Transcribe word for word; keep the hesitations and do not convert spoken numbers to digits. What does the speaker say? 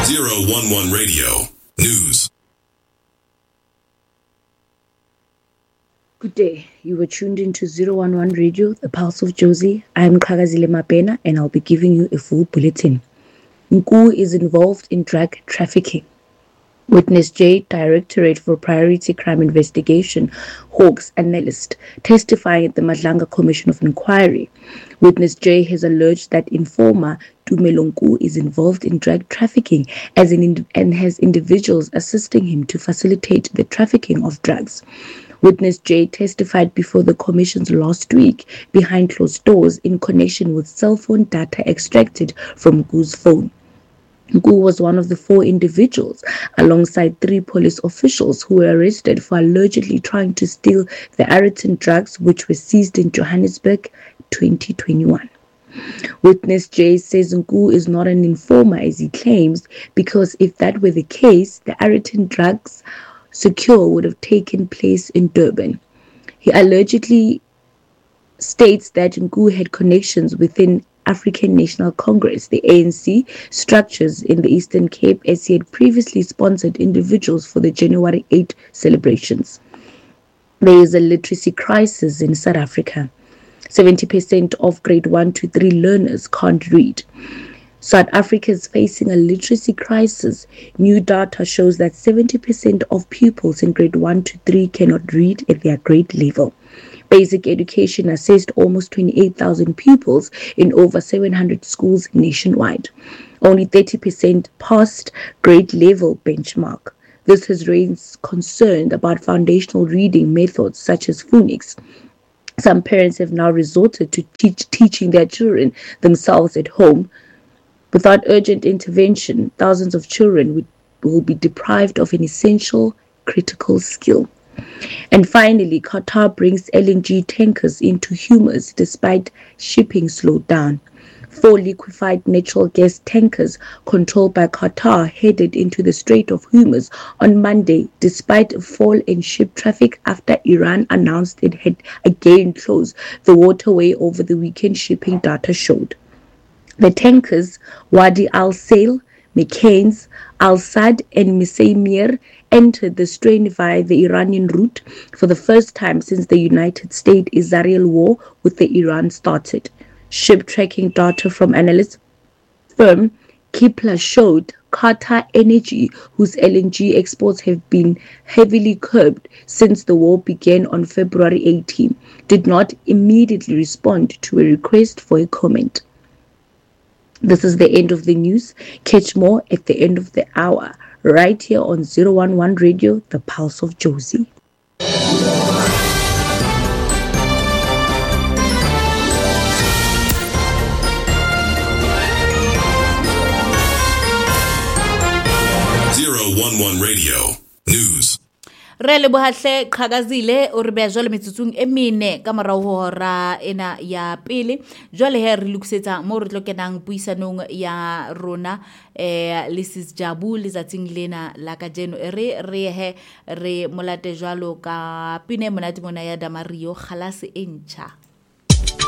zero one one Radio News. Good day. You were tuned into zero one one Radio, the Pulse of Jozi. I am Kagazile Mapena and I'll be giving you a full bulletin. Nku is involved in drug trafficking. Witness J, Directorate for Priority Crime Investigation, Hawks analyst, testifying at the Madlanga Commission of Inquiry. Witness J has alleged that informer Tumelo Nku is involved in drug trafficking as an ind- and has individuals assisting him to facilitate the trafficking of drugs. Witness J testified before the commissions last week behind closed doors in connection with cell phone data extracted from Nku's phone. Nku was one of the four individuals, alongside three police officials, who were arrested for allegedly trying to steal the Ariton drugs which were seized in Johannesburg twenty twenty-one. Witness J says Nku is not an informer as he claims, because if that were the case, the Ariton drugs secure would have taken place in Durban. He allegedly states that Nku had connections within African National Congress, the A N C, structures in the Eastern Cape, as he had previously sponsored individuals for the January eighth celebrations. There is a literacy crisis in South Africa. seventy percent of grade one to three learners can't read. South Africa is facing a literacy crisis. New data shows that seventy percent of pupils in grade one to three cannot read at their grade level. Basic education assessed almost twenty-eight thousand pupils in over seven hundred schools nationwide. Only thirty percent passed grade level benchmark. This has raised concern about foundational reading methods such as phonics. Some parents have now resorted to teach, teaching their children themselves at home. Without urgent intervention, thousands of children would, will be deprived of an essential critical skill. And finally, Qatar brings L N G tankers into Hormuz despite shipping slowed down. Four liquefied natural gas tankers controlled by Qatar headed into the Strait of Hormuz on Monday despite a fall in ship traffic after Iran announced it had again closed the waterway over the weekend, shipping data showed. The tankers Wadi al-Sail, McCain's, Al-Sad and Misaimir entered the Strait via the Iranian route for the first time since the United States-Israel war with the Iran started. Ship tracking data from analyst firm Kepler showed Qatar Energy, whose L N G exports have been heavily curbed since the war began on February eighteenth, did not immediately respond to a request for a comment. This is the end of the news. Catch more at the end of the hour, right here on zero one one Radio, the Pulse of Jozi. zero one one Radio News. Re le bohatle Qhakazile o re bea jwale metsotsong e mene ka morao hora ena ya pele. Jwale he re lukisetsa mo re tlo kenang puisanong ya rona eh Lisis Jabu letsatsing lena la kajeno re re he re molate jwalo ka pine monate mona ya Damario khalase e ntjha.